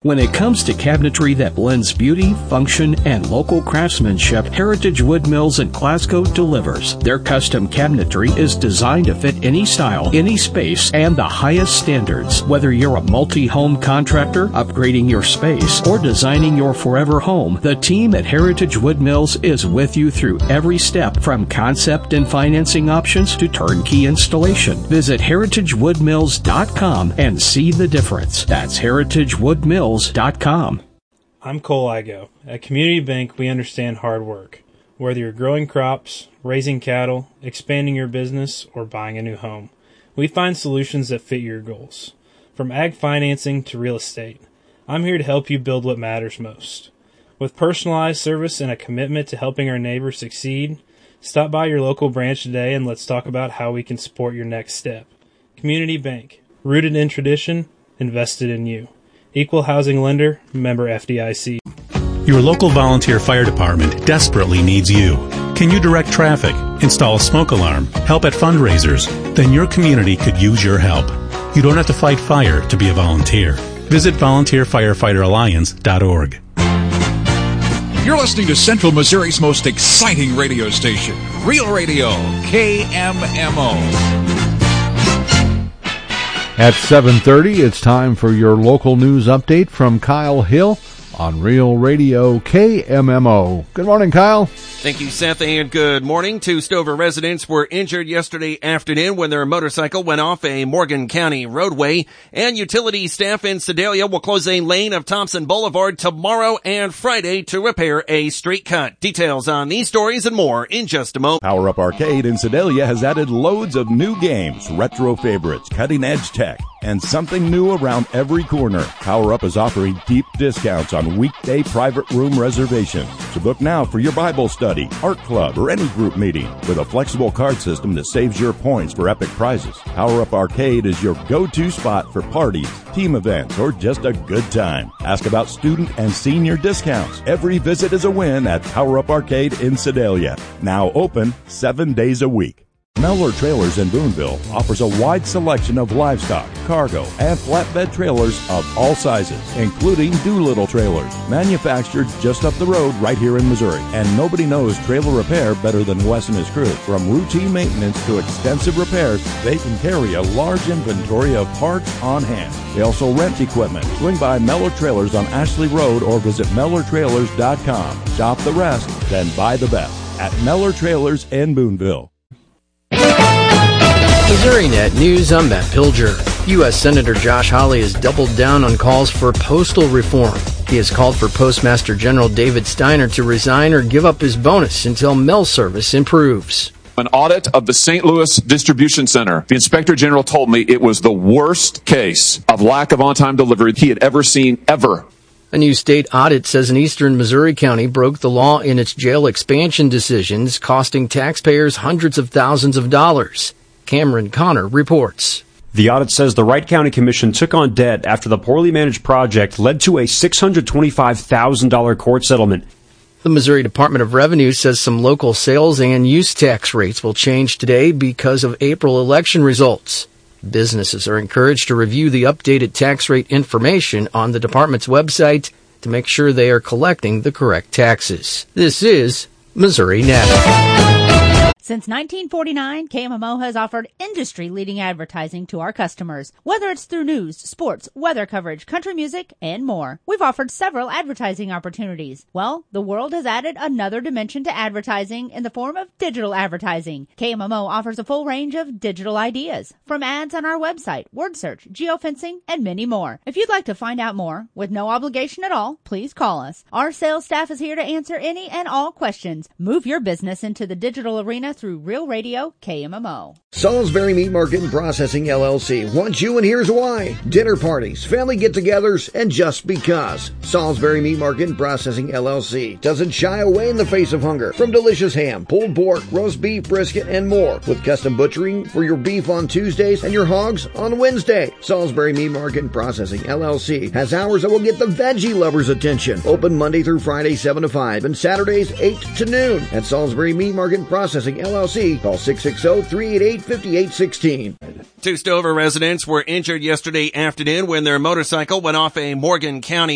When it comes to cabinetry that blends beauty, function, and local craftsmanship, Heritage Wood Mills in Glasgow delivers. Their custom cabinetry is designed to fit any style, any space, and the highest standards. Whether you're a multi-home contractor, upgrading your space, or designing your forever home, the team at Heritage Wood Mills is with you through every step, from concept and financing options to turnkey installation. Visit heritagewoodmills.com and see the difference. That's heritagewoodmills.com. I'm Cole Igo. At Community Bank, we understand hard work. Whether you're growing crops, raising cattle, expanding your business, or buying a new home, we find solutions that fit your goals. From ag financing to real estate, I'm here to help you build what matters most. With personalized service and a commitment to helping our neighbors succeed, stop by your local branch today and let's talk about how we can support your next step. Community Bank, rooted in tradition, invested in you. Equal housing lender, member FDIC. Your local volunteer fire department desperately needs you. Can you direct traffic, install a smoke alarm, help at fundraisers? Then your community could use your help. You don't have to fight fire to be a volunteer. Visit volunteerfirefighteralliance.org. You're listening to Central Missouri's most exciting radio station, Real Radio, KMMO. At 7:30, it's time for your local news update from Kyle Hill on Real Radio KMMO. Good morning, Kyle. Thank you, Seth, and good morning. 2 Stover residents were injured yesterday afternoon when their motorcycle went off a Morgan County roadway, and utility staff in Sedalia will close a lane of Thompson Boulevard tomorrow and Friday to repair a street cut. Details on these stories and more in just a moment. Power Up Arcade in Sedalia has added loads of new games, retro favorites, cutting-edge tech, and something new around every corner. Power Up is offering deep discounts on weekday private room reservations. So book now for your Bible study, art club, or any group meeting with a flexible card system that saves your points for epic prizes. Power Up Arcade is your go-to spot for parties, team events, or just a good time. Ask about student and senior discounts. Every visit is a win at Power Up Arcade in Sedalia. Now open 7 days a week. Mellor Trailers in Boonville offers a wide selection of livestock, cargo, and flatbed trailers of all sizes, including Doolittle trailers, manufactured just up the road right here in Missouri. And nobody knows trailer repair better than Wes and his crew. From routine maintenance to extensive repairs, they can carry a large inventory of parts on hand. They also rent equipment. Swing by Mellor Trailers on Ashley Road or visit MellorTrailers.com. Shop the rest, then buy the best at Mellor Trailers in Boonville. MissouriNet News, I'm Matt Pilger. U.S. Senator Josh Hawley has doubled down on calls for postal reform. He has called for Postmaster General David Steiner to resign or give up his bonus until mail service improves. An audit of the St. Louis Distribution Center. The Inspector General told me it was the worst case of lack of on-time delivery he had ever seen, ever. A new state audit says an eastern Missouri county broke the law in its jail expansion decisions, costing taxpayers hundreds of thousands of dollars. Cameron Connor reports. The audit says the Wright County Commission took on debt after the poorly managed project led to a $625,000 court settlement. The Missouri Department of Revenue says some local sales and use tax rates will change today because of April election results. Businesses are encouraged to review the updated tax rate information on the department's website to make sure they are collecting the correct taxes. This is MissouriNet. Since 1949, KMMO has offered industry-leading advertising to our customers, whether it's through news, sports, weather coverage, country music, and more. We've offered several advertising opportunities. Well, the world has added another dimension to advertising in the form of digital advertising. KMMO offers a full range of digital ideas, from ads on our website, word search, geofencing, and many more. If you'd like to find out more, with no obligation at all, please call us. Our sales staff is here to answer any and all questions. Move your business into the digital arena through Real Radio KMMO. Salisbury Meat Market and Processing LLC wants you, and here's why. Dinner parties, family get-togethers, and just because. Salisbury Meat Market and Processing LLC doesn't shy away in the face of hunger. From delicious ham, pulled pork, roast beef, brisket, and more. With custom butchering for your beef on Tuesdays and your hogs on Wednesday. Salisbury Meat Market and Processing LLC has hours that will get the veggie lovers' attention. Open Monday through Friday 7 to 5 and Saturdays 8 to noon. At Salisbury Meat Market and Processing LLC, call 660-388-5816. 2 Stover residents were injured yesterday afternoon when their motorcycle went off a Morgan County